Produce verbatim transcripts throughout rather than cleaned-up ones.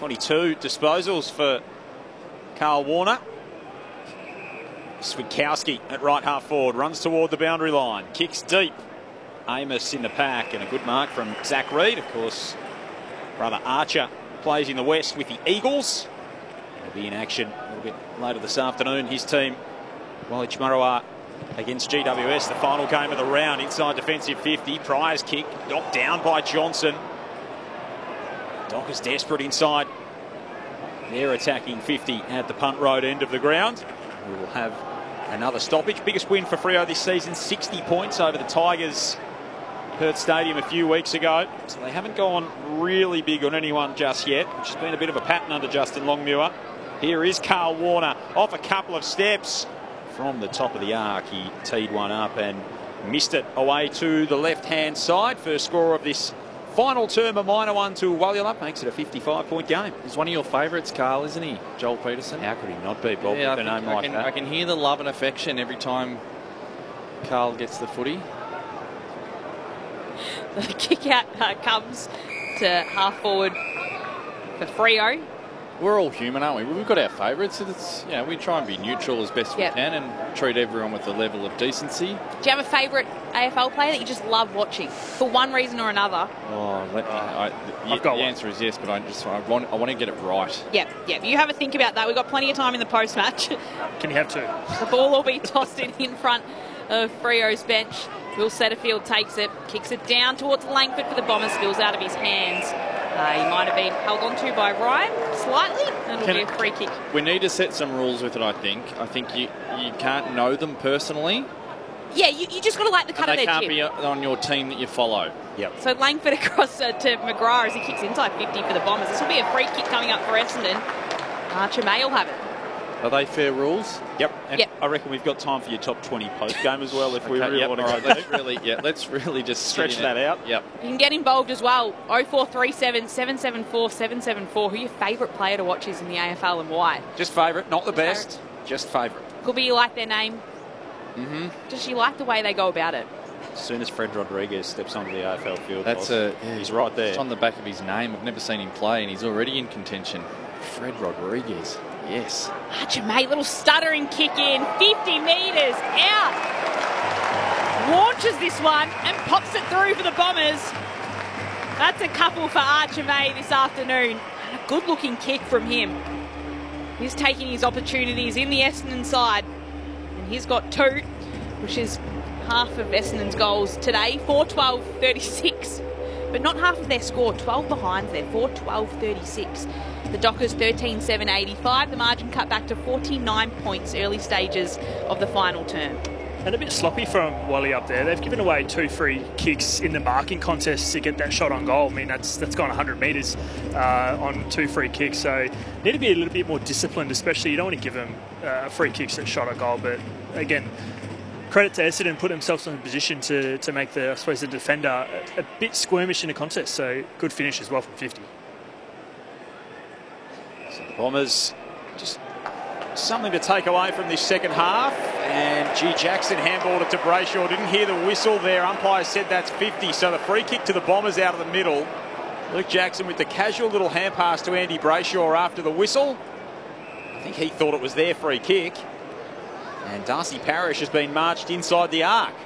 twenty-two disposals for Carl Warner. Switkowski at right half forward, runs toward the boundary line, kicks deep. Amos in the pack, and a good mark from Zach Reed. Of course, brother Archer plays in the West with the Eagles. He'll be in action a little bit later this afternoon. His team, Wally Chimaroa against G W S, the final game of the round, inside defensive fifty. Pryor's kick knocked down by Johnson. Dockers desperate inside. They're attacking fifty at the Punt Road end of the ground. We will have another stoppage. Biggest win for Freo this season, sixty points over the Tigers, Perth Stadium a few weeks ago. So they haven't gone really big on anyone just yet, which has been a bit of a pattern under Justin Longmuir. Here is Carl Warner off a couple of steps from the top of the arc. He teed one up and missed it away to the left-hand side. First scorer of this final term, a minor one to Wallula, makes it a fifty-five point game. He's one of your favourites, Carl, isn't he? Joel Peterson. How could he not be, Bob, yeah, with I, a name I, like can, that? I can hear the love and affection every time Carl gets the footy. The kick out uh, comes to half forward for Freo. We're all human, aren't we? We've got our favourites. It's, you know, we try and be neutral as best Yep. we can and treat everyone with a level of decency. Do you have a favourite A F L player that you just love watching for one reason or another? Oh, let, I, the, I've got the one. answer is yes, but I just I want I want to get it right. Yep, yep. You have a think about that. We've got plenty of time in the post-match. Can you have two? The ball will be tossed in in front of Freo's bench. Will Setterfield takes it, kicks it down towards Langford for the Bombers, spills out of his hands. Uh, he might have been held onto by Ryan slightly, and it'll Can be it- a free kick. We need to set some rules with it, I think. I think you, you can't know them personally. Yeah, you, you just got to like the cut And of they their can't jib. be on your team that you follow. Yep. So Langford across uh, to McGrath as he kicks inside fifty for the Bombers. This will be a free kick coming up for Essendon. Archer May will have it. Are they fair rules? Yep. And Yep. I reckon we've got time for your top twenty post game as well if we Okay, really yep, want to all go right, there. let's really, yeah, let's really just Stretch sit in that it. out. Yep. You can get involved as well. oh four three seven, seven seven four, seven seven four. Who your favourite player to watch is in the A F L and why? Just favourite, not the Just best, just favourite. Could be you like their name. Mm-hmm. Just you like the way they go about it. As soon as Fred Rodriguez steps onto the A F L field, That's boss, a, he's right there. It's on the back of his name. I've never seen him play, and he's already in contention. Fred Rodriguez. Yes. Archer May, little stuttering kick in, fifty metres out. Launches this one and pops it through for the Bombers. That's a couple for Archer May this afternoon. And a good looking kick from him. He's taking his opportunities in the Essendon side. And he's got two, which is half of Essendon's goals today. four twelve thirty-six. But not half of their score, twelve behind there, four twelve thirty-six. The Dockers thirteen seven eighty-five. The margin cut back to forty-nine points early stages of the final term. And a bit sloppy from Wally up there. They've given away two free kicks in the marking contest to get that shot on goal. I mean, that's that's gone one hundred metres uh, on two free kicks. So need to be a little bit more disciplined, especially you don't want to give them uh, free kicks at shot on goal. But again, credit to Essendon, put themselves in a position to, to make the, I suppose, the defender a, a bit squirmish in the contest. So good finish as well from fifty. So the Bombers just something to take away from this second half. And G. Jackson handballed it to Brayshaw. Didn't hear the whistle there. Umpire said that's fifty. So the free kick to the Bombers out of the middle. Luke Jackson with the casual little hand pass to Andy Brayshaw after the whistle. I think he thought it was their free kick. And Darcy Parish has been marched inside the arc.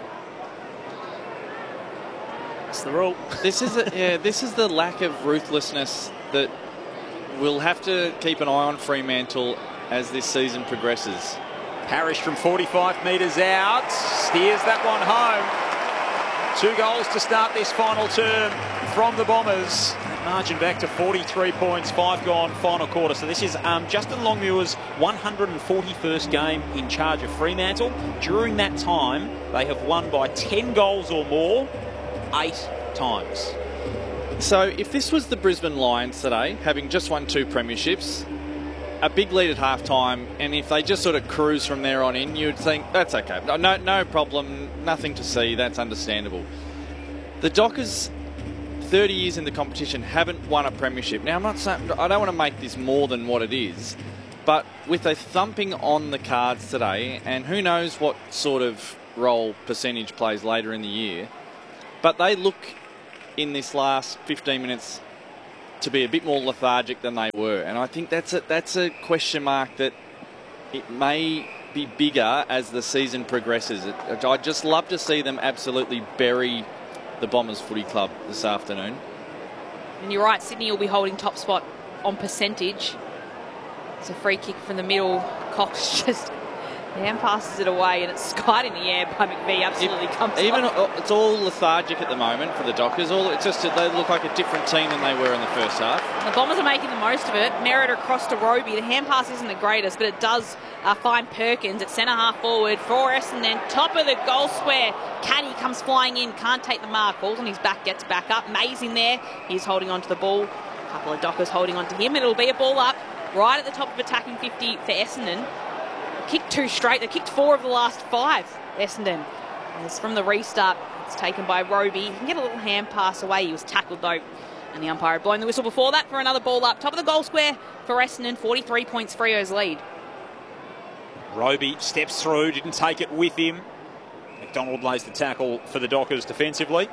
That's the rule. This is a, yeah. This is the lack of ruthlessness that we'll have to keep an eye on Fremantle as this season progresses. Parish from forty-five metres out. Steers that one home. Two goals to start this final term from the Bombers. Margin back to forty-three points, five gone, final quarter. So this is um, Justin Longmuir's one hundred forty-first game in charge of Fremantle. During that time, they have won by ten goals or more, eight times. So if this was the Brisbane Lions today, having just won two premierships, a big lead at half-time, and if they just sort of cruise from there on in, you'd think, that's okay. No, no problem, nothing to see, that's understandable. The Dockers, thirty years in the competition, haven't won a premiership. Now, I'm not saying, I don't want to make this more than what it is, but with a thumping on the cards today, and who knows what sort of role percentage plays later in the year, but they look in this last fifteen minutes to be a bit more lethargic than they were. And I think that's a, that's a question mark that it may be bigger as the season progresses. It, I'd just love to see them absolutely bury the Bombers Footy Club this afternoon. And you're right, Sydney will be holding top spot on percentage. It's a free kick from the middle. Cox just hand passes it away, and it's skied in the air by McVee. Absolutely it, comes even off. It's all lethargic at the moment for the Dockers. All it's just they look like a different team than they were in the first half. The Bombers are making the most of it. Merritt across to Roby. The hand pass isn't the greatest, but it does uh, find Perkins at centre half forward for Essendon. Top of the goal square. Caddy comes flying in, can't take the mark. Falls on his back, gets back up. Mays in there. He's holding on to the ball. A couple of Dockers holding on to him. It'll be a ball up right at the top of attacking fifty for Essendon. Kicked two straight. They kicked four of the last five, Essendon. And it's from the restart. It's taken by Roby. He can get a little hand pass away. He was tackled, though. And the umpire had blown the whistle before that for another ball up. Top of the goal square for Essendon. forty-three points, Freo's lead. Roby steps through, didn't take it with him. McDonald lays the tackle for the Dockers defensively.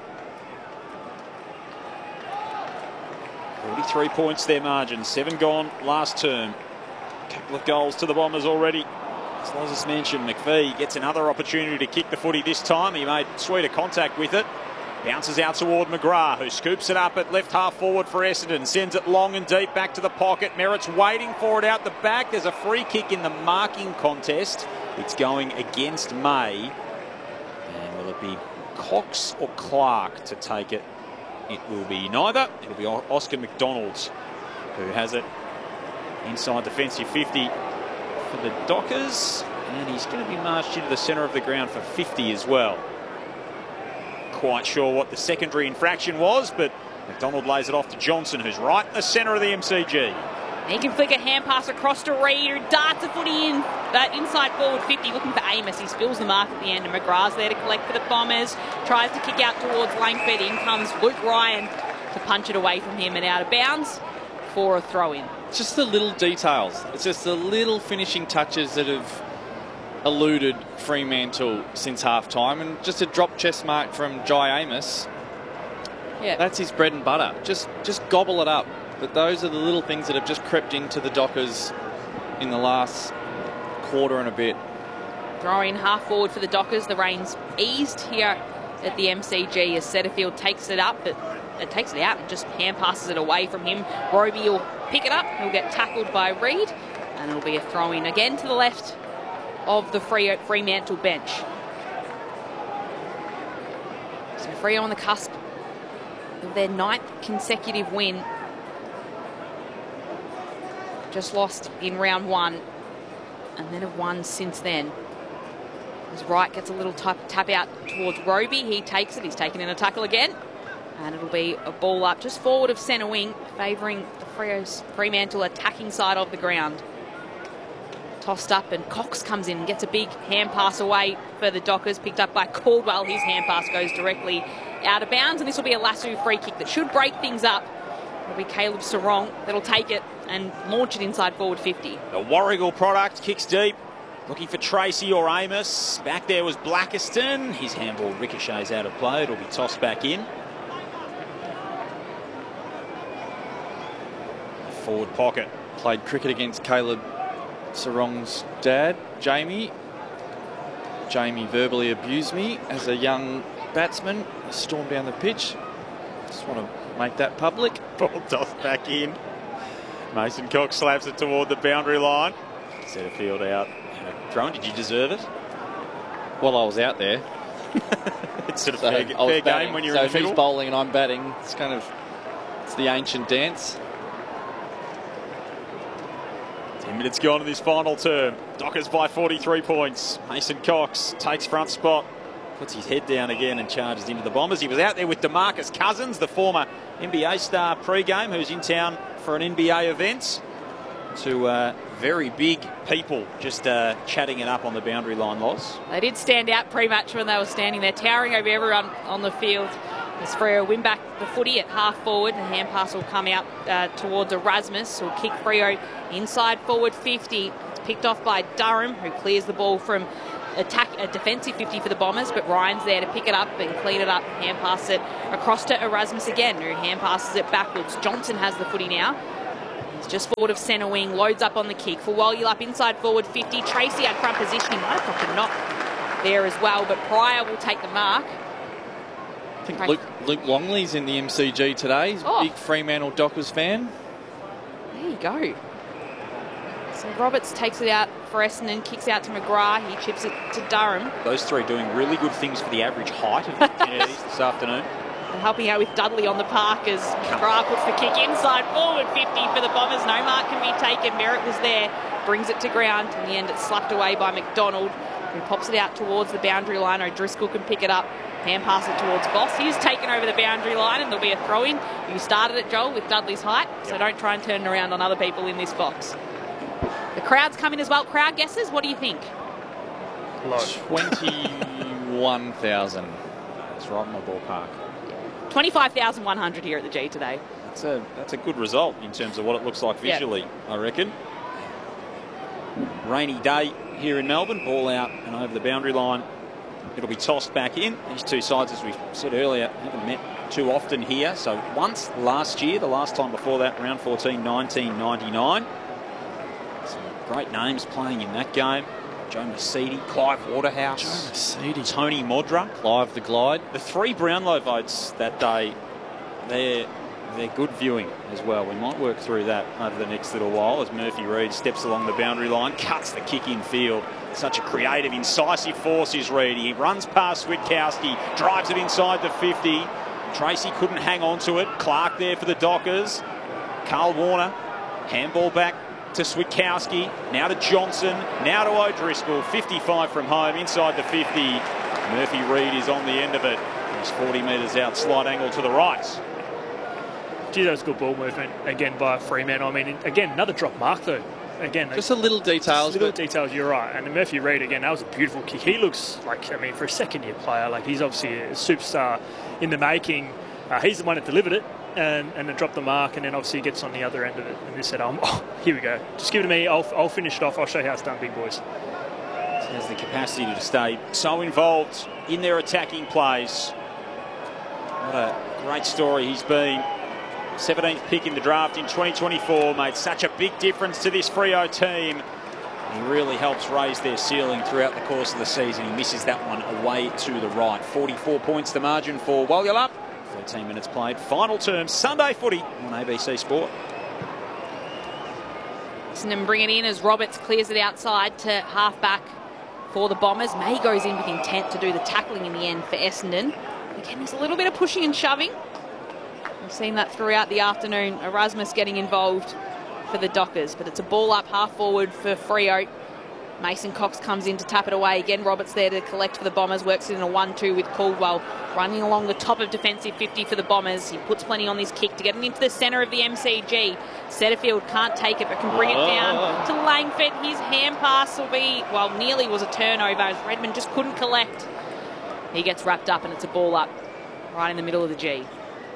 forty-three points their margin. Seven gone last term. A couple of goals to the Bombers already. As Loz mentioned, McVee gets another opportunity to kick the footy this time. He made sweeter contact with it. Bounces out toward McGrath, who scoops it up at left half forward for Essendon. Sends it long and deep back to the pocket. Merritt's waiting for it out the back. There's a free kick in the marking contest. It's going against May. And will it be Cox or Clark to take it? It will be neither. It'll be Oscar McDonald who has it inside defensive fifty for the Dockers. And he's going to be marched into the centre of the ground for fifty as well. Quite sure what the secondary infraction was, but McDonald lays it off to Johnson, who's right in the centre of the M C G. He can flick a hand pass across to Reid, who darts a footy in that inside forward fifty, looking for Amos. He spills the mark at the end, and McGrath's there to collect for the Bombers. Tries to kick out towards Langford. In comes Luke Ryan to punch it away from him and out of bounds for a throw-in. It's just the little details. It's just the little finishing touches that have eluded Fremantle since half-time, and just a drop chest mark from Jai Amos. Yeah, that's his bread and butter. Just, just gobble it up. But those are the little things that have just crept into the Dockers in the last quarter and a bit. Throw in half forward for the Dockers. The rain's eased here at the M C G as Setterfield takes it up, but it takes it out and just hand passes it away from him. Roby will pick it up. He'll get tackled by Reid, and it'll be a throw in again to the left of the Fremantle bench. So Freo on the cusp of their ninth consecutive win. Just lost in round one, and then have won since then. As Wright gets a little tap, tap out towards Roby. He takes it. He's taken in a tackle again. And it'll be a ball up just forward of centre wing, favouring the Freo's Fremantle attacking side of the ground. Tossed up, and Cox comes in and gets a big hand pass away for the Dockers, picked up by Caldwell. His hand pass goes directly out of bounds, and this will be a lasso free kick that should break things up. It'll be Caleb Sarong that'll take it and launch it inside forward fifty. The Warrigal product kicks deep, looking for Tracy or Amos. Back there was Blackiston. His handball ricochets out of play. It'll be tossed back in. Forward pocket. Played cricket against Caleb Sarong's dad, Jamie. Jamie verbally abused me as a young batsman. Stormed down the pitch. Just want to make that public. Ball tossed back in. Mason Cox slaps it toward the boundary line. Setterfield out. Drone, did you deserve it? Well, I was out there. It's sort of so fair, fair game when you're so in the if middle. he's bowling and I'm batting, it's kind of it's the ancient dance. Ten minutes gone in this final term. Dockers by forty-three points. Mason Cox takes front spot, puts his head down again and charges into the Bombers. He was out there with DeMarcus Cousins, the former N B A star pre-game, who's in town for an N B A event. To uh, very big people just uh, chatting it up on the boundary line, Loz. They did stand out pre-match when they were standing there, towering over everyone on the field. As Freo win back the footy at half forward, and the hand pass will come out uh, towards Erasmus, who'll kick Freo inside forward fifty. It's picked off by Durham, who clears the ball from attack, a defensive fifty for the Bombers, but Ryan's there to pick it up and clean it up. Hand pass it across to Erasmus again, who hand passes it backwards. Johnson has the footy now. He's just forward of centre wing, loads up on the kick. For Walyup inside forward fifty. Tracy had front position. He might have got the knock there as well, but Pryor will take the mark. I think Luke, Luke Longley's in the M C G today. He's a oh. big Fremantle Dockers fan. There you go. So Roberts takes it out for Essendon, kicks out to McGrath. He chips it to Durham. Those three doing really good things for the average height of the opportunities this afternoon. And helping out with Dudley on the park as McGrath puts the kick inside forward fifty for the Bombers. No mark can be taken. Merritt was there, brings it to ground. In the end, it's slapped away by McDonald, who pops it out towards the boundary line. O'Driscoll can pick it up. Hand pass it towards Boss. He's taken over the boundary line and there'll be a throw-in. You started it, Joel, with Dudley's height, so yep. don't try and turn it around on other people in this box. The crowd's come in as well. Crowd guesses, what do you think? Low. twenty-one thousand. That's right in my ballpark. twenty-five thousand one hundred here at the G today. That's a, that's a good result in terms of what it looks like visually, yep. I reckon. Rainy day here in Melbourne. Ball out and over the boundary line. It'll be tossed back in. These two sides, as we said earlier, haven't met too often here. So once last year, the last time before that, round fourteen, nineteen ninety-nine. Some great names playing in that game. Joe Mercedes, Clive Waterhouse, Joe Mercedes, Tony Modra, Clive the Glide. The three Brownlow votes that day, they're, they're good viewing as well. We might work through that over the next little while as Murphy Reid steps along the boundary line, cuts the kick in field. Such a creative, incisive force is Reid. He runs past Switkowski, drives it inside the fifty. Tracy couldn't hang on to it. Clark there for the Dockers. Carl Warner, handball back to Switkowski. Now to Johnson, now to O'Driscoll. fifty-five from home, inside the fifty. Murphy Reid is on the end of it. He's forty metres out, slight angle to the right. Gee, that was good ball movement again by Fremantle. I mean, again, another drop mark though. Again, just a little details. Little details, you're right. And Murphy Reid, again, that was a beautiful kick. He looks like, I mean, for a second-year player, like he's obviously a superstar in the making. Uh, he's the one that delivered it and, and then dropped the mark, and then obviously gets on the other end of it. And they said, oh, oh, here we go. Just give it to me. I'll, I'll finish it off. I'll show you how it's done, big boys. He has the capacity to stay so involved in their attacking plays. What a great story he's been. seventeenth pick in the draft in twenty twenty-four, made such a big difference to this Freo team. He really helps raise their ceiling throughout the course of the season. He misses that one away to the right. forty-four points the margin for Walyup. thirteen minutes played. Final term, Sunday footy on A B C Sport. Essendon bring it in as Roberts clears it outside to half-back for the Bombers. May goes in with intent to do the tackling in the end for Essendon. Again, there's a little bit of pushing and shoving. We've seen that throughout the afternoon. Erasmus getting involved for the Dockers, but it's a ball up half forward for Freo. Mason Cox comes in to tap it away. Again, Roberts there to collect for the Bombers. Works it in a one two with Caldwell. Running along the top of defensive fifty for the Bombers. He puts plenty on this kick to get it into the centre of the M C G. Setterfield can't take it, but can bring it down to Langford. His hand pass will be, well, nearly was a turnover as Redmond just couldn't collect. He gets wrapped up and it's a ball up right in the middle of the G.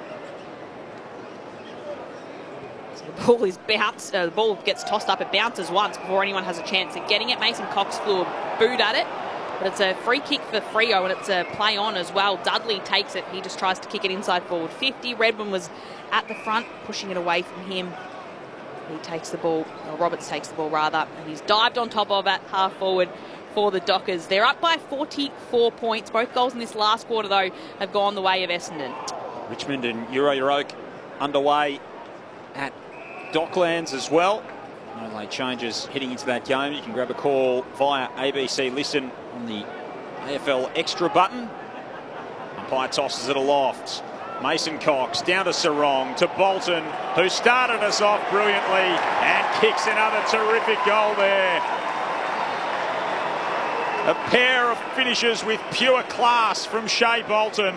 The ball is bounced. Uh, the ball gets tossed up. It bounces once before anyone has a chance at getting it. Mason Cox flew a boot at it, but it's a free kick for Freo and it's a play on as well. Dudley takes it. He just tries to kick it inside forward fifty. Redmond was at the front, pushing it away from him. He takes the ball, or Roberts takes the ball rather, and he's dived on top of it, half forward for the Dockers. They're up by forty-four points. Both goals in this last quarter, though, have gone the way of Essendon. Richmond and Euro Euroke underway at Docklands as well. No late changes heading into that game. You can grab a call via A B C Listen on the A F L Extra button. Umpire tosses it aloft. Mason Cox down to Sarong, to Bolton, who started us off brilliantly and kicks another terrific goal there. A pair of finishes with pure class from Shea Bolton.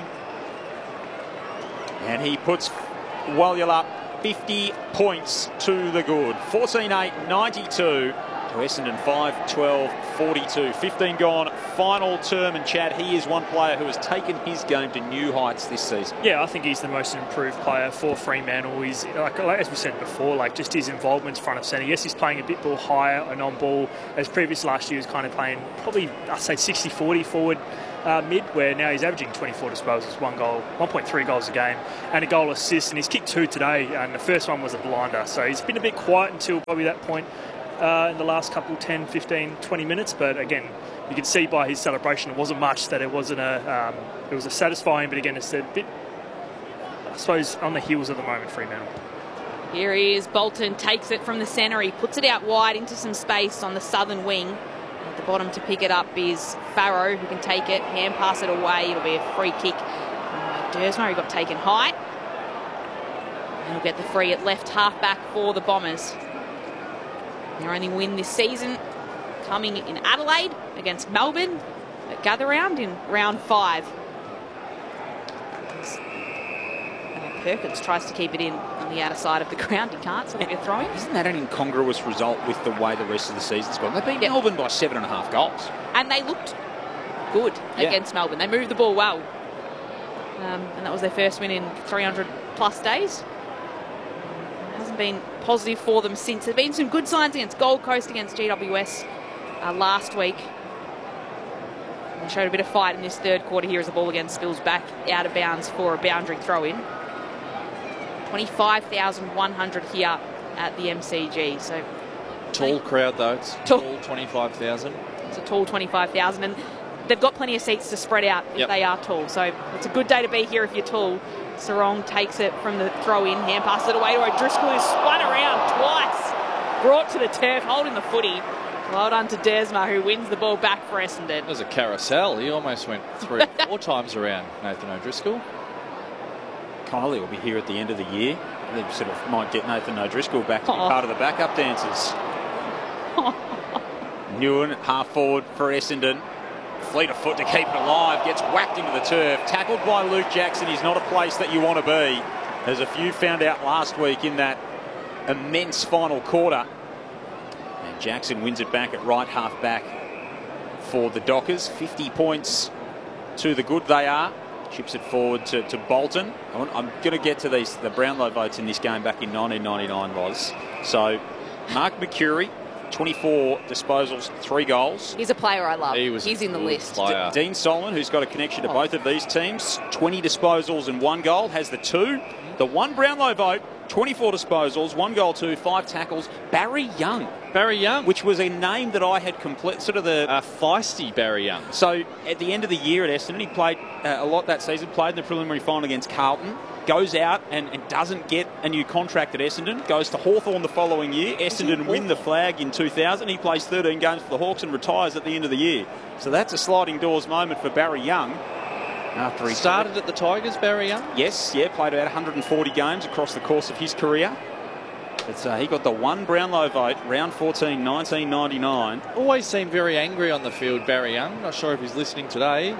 And he puts Walyup fifty points to the good. fourteen eight ninety-two. to Essendon five, twelve, forty-two. fifteen gone, final term, and Chad, he is one player who has taken his game to new heights this season. Yeah, I think he's the most improved player for Fremantle. He's, like, like as we said before, like just his involvement's front of centre. Yes, he's playing a bit more higher and on ball, as previous last year he was kind of playing probably, I'd say, sixty forty forward uh, mid, where now he's averaging twenty-four disposals, one goal, one point three goals a game, and a goal assist, and he's kicked two today, and the first one was a blinder. So he's been a bit quiet until probably that point uh, in the last couple, ten, fifteen, twenty minutes, but again, you can see by his celebration it wasn't much, that it wasn't a, um, it was a satisfying, but again, it's a bit, I suppose, on the heels of the moment, Fremantle. Here he is. Bolton takes it from the centre. He puts it out wide into some space on the southern wing. At the bottom to pick it up is Farrow, who can take it, hand pass it away. It'll be a free kick. Uh, Dersma, who got taken high. And he'll get the free at left half-back for the Bombers. Their only win this season coming in Adelaide against Melbourne at Gather Round in round five. Perkins tries to keep it in on the outer side of the ground. He can't, so they'll be a throw-in. Isn't that an incongruous result with the way the rest of the season's gone? They beat Yep. Melbourne by seven and a half goals. And they looked good Yeah. against Melbourne. They moved the ball well. Um, and that was their first win in three hundred plus days. It hasn't been positive for them since. There have been some good signs against Gold Coast, against G W S uh, last week. They showed a bit of fight in this third quarter here as the ball again spills back out of bounds for a boundary throw-in. twenty-five thousand one hundred here at the M C G. So Tall crowd, though. It's Tall. tall twenty-five thousand. it's a tall twenty-five thousand, and they've got plenty of seats to spread out if Yep. they are tall. So it's a good day to be here if you're tall. Sarong takes it from the throw-in, hand passes it away to O'Driscoll, who's spun around twice, brought to the turf, holding the footy. Well done to Dersma, who wins the ball back for Essendon. It was a carousel. He almost went three or four times around Nathan O'Driscoll. Kylie will be here at the end of the year. They sort of might get Nathan O'Driscoll back to be Oh. part of the backup dancers. Newen, half forward for Essendon. Fleet of foot to keep it alive. Gets whacked into the turf. Tackled by Luke Jackson. He's not a place that you want to be. As a few found out last week in that immense final quarter. And Jackson wins it back at right half back for the Dockers. fifty points to the good they are. Chips it forward to, to Bolton. I want, I'm going to get to these the Brownlow votes in this game back in nineteen ninety-nine was. So Mark McCurry, twenty-four disposals, three goals. He's a player I love. He was He's a in the good list. player. D- Dean Solomon, who's got a connection to Oh. both of these teams, twenty disposals and one goal, has the two. The one Brownlow vote, twenty-four disposals, one goal, two, five tackles. Barry Young, Barry Young. which was a name that I had complete, sort of the... A feisty Barry Young. So at the end of the year at Essendon, he played uh, a lot that season, played in the preliminary final against Carlton, goes out and, and doesn't get a new contract at Essendon, goes to Hawthorn the following year. Essendon win the flag in two thousand. He plays thirteen games for the Hawks and retires at the end of the year. So that's a sliding doors moment for Barry Young. After he Started at the Tigers, Barry Young. Yes, yeah, played about one hundred forty games across the course of his career. But uh, he got the one Brownlow vote, round fourteen, nineteen ninety-nine. Always seemed very angry on the field, Barry Young. Not sure if he's listening today.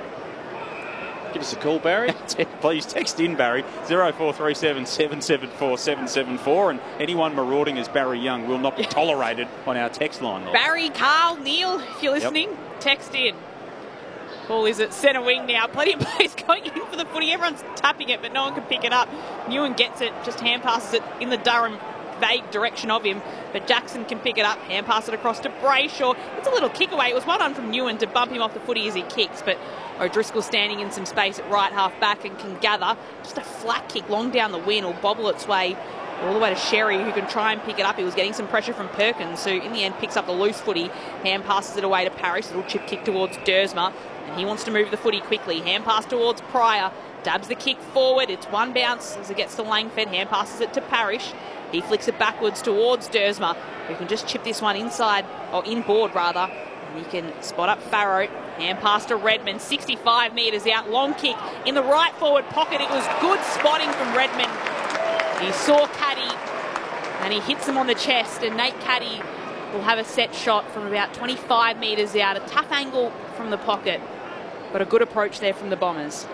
Give us a call, Barry. Please text in, Barry, zero four three seven, seven seven four, seven seven four, and anyone marauding as Barry Young will not be tolerated on our text line. Lord. Barry, Carl, Neil, if you're listening, text in. Ball is at centre wing now. Plenty of players going in for the footy. Everyone's tapping it, but no one can pick it up. Newen gets it, just hand passes it in the Durham vague direction of him, but Jackson can pick it up, hand pass it across to Brayshaw. It's a little kick away. It was well done from Newen to bump him off the footy as he kicks, but O'Driscoll standing in some space at right half back and can gather. Just a flat kick long down the wing will bobble its way all the way to Sherry, who can try and pick it up. He was getting some pressure from Perkins, who in the end picks up the loose footy, hand passes it away to Parrish. Little chip kick towards Dersma, and he wants to move the footy quickly. Hand pass towards Pryor, dabs the kick forward. It's one bounce as it gets to Langford, hand passes it to Parrish. He flicks it backwards towards Dersma, who can just chip this one inside, or inboard rather, and he can spot up Farrow. Hand pass to Redmond, sixty-five metres out, long kick in the right forward pocket. It was good spotting from Redmond. He saw Caddy and he hits him on the chest, and Nate Caddy will have a set shot from about twenty-five metres out. A tough angle from the pocket, but a good approach there from the Bombers.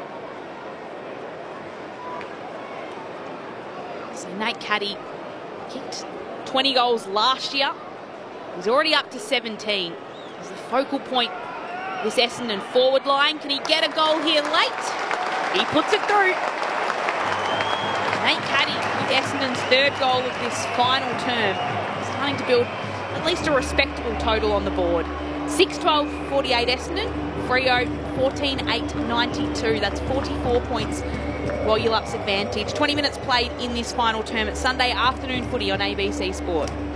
So Nate Caddy kicked twenty goals last year He's already up to seventeen. He's the focal point, this Essendon forward line. Can he get a goal here late? He puts it through. Nate Caddy with Essendon's third goal of this final term. Starting to build at least a respectable total on the board. six twelve forty-eight Essendon, Freo fourteen eight ninety-two. That's forty-four points Wallulup's advantage. twenty minutes played in this final term. It's Sunday afternoon footy on A B C Sport.